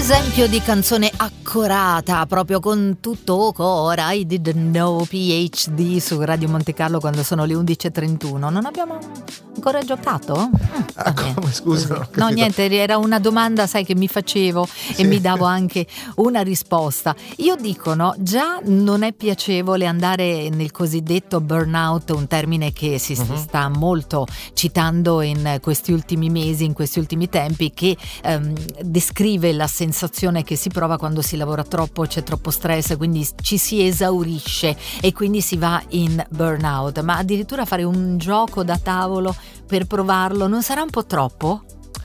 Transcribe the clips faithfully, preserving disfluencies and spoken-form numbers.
esempio di canzone accorata, proprio con tutto cuore. I didn't know P H D su Radio Monte Carlo quando sono le undici e trentuno. Non abbiamo ancora giocato? Ah, come, scusa, non ho no, capito. niente, era una domanda, sai, che mi facevo Sì. e mi davo anche una risposta. Io dico, no, già non è piacevole andare nel cosiddetto burnout, un termine che si Mhm. sta molto citando in questi ultimi mesi, in questi ultimi tempi, che ehm, descrive la sensazione che si prova quando si lavora troppo, c'è troppo stress, quindi ci si esaurisce e quindi si va in burnout. Ma addirittura fare un gioco da tavolo per provarlo non sarà un po' troppo?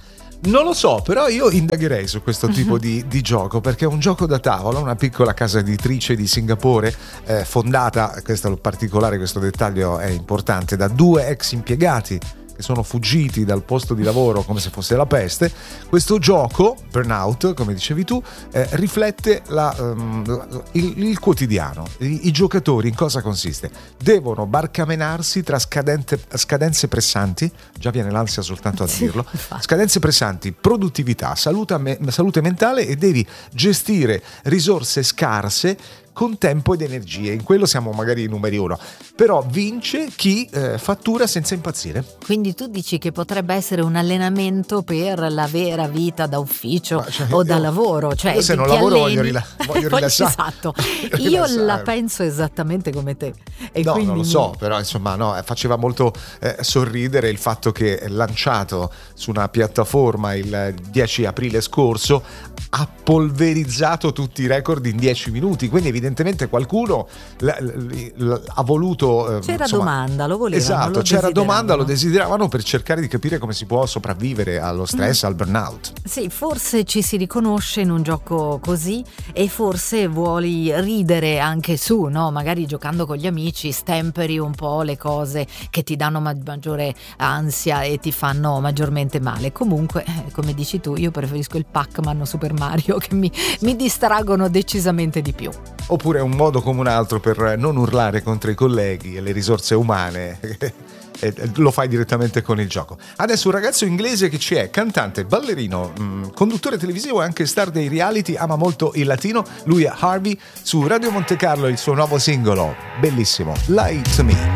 Non lo so, però io indagherei su questo tipo di, di gioco, perché è un gioco da tavola, una piccola casa editrice di Singapore, eh, fondata, questo è il particolare, questo dettaglio è importante, da due ex impiegati che sono fuggiti dal posto di lavoro come se fosse la peste. Questo gioco, Burnout, come dicevi tu, eh, riflette la, um, la- il, il quotidiano. I, I giocatori in cosa consiste? Devono barcamenarsi tra scadente- scadenze pressanti, già viene l'ansia soltanto a Sì, dirlo, infatti. scadenze pressanti, produttività, salute, me- salute mentale, e devi gestire risorse scarse con tempo ed energie. In quello siamo magari i numeri uno, però vince chi eh, fattura senza impazzire. Quindi tu dici che potrebbe essere un allenamento per la vera vita da ufficio Ma, cioè, o da io- lavoro, cioè io se non ti lavoro alleni- voglio rila- voglio Poi, rilassare. esatto. Voglio Io rilassare. la penso esattamente come te e No, quindi non lo so, però insomma no, eh, faceva molto eh, sorridere il fatto che è lanciato su una piattaforma il dieci aprile scorso ha polverizzato tutti i record in dieci minuti, quindi evidentemente qualcuno l- l- l- ha voluto eh, c'era insomma, domanda, lo volevano, esatto, lo c'era domanda, lo desideravano. desideravano per cercare di capire come si può sopravvivere allo stress, al burnout. Sì, forse ci si riconosce in un gioco così e forse vuoi ridere anche su, no? Magari giocando con gli amici stemperi un po' le cose che ti danno ma- maggiore ansia e ti fanno maggiormente male. Comunque, eh, come dici tu, io preferisco il Pac-Man o Super Mario, che mi, mi distraggono decisamente di più. Oppure un modo come un altro per non urlare contro i colleghi e le risorse umane. E lo fai direttamente con il gioco. Adesso un ragazzo inglese che ci è, cantante, ballerino, mh, conduttore televisivo e anche star dei reality, ama molto il latino. Lui è Harvey, su Radio Monte Carlo il suo nuovo singolo, bellissimo, Lie to Me.